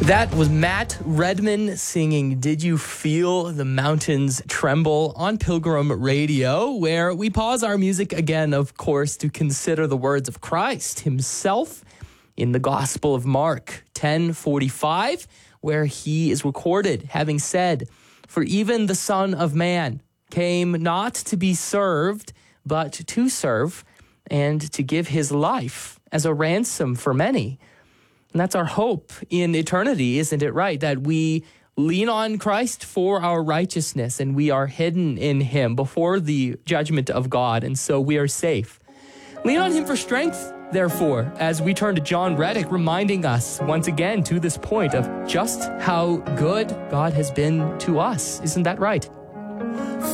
That was Matt Redman singing Did You Feel the Mountains Tremble on Pilgrim Radio, where we pause our music again, of course, to consider the words of Christ himself in the Gospel of Mark 10:45, where he is recorded having said, "For even the Son of Man came not to be served, but to serve, and to give his life as a ransom for many." And that's our hope in eternity, isn't it right? That we lean on Christ for our righteousness and we are hidden in him before the judgment of God, and so we are safe. Lean on him for strength, therefore, as we turn to John Reddick, reminding us once again to this point of just how good God has been to us. Isn't that right?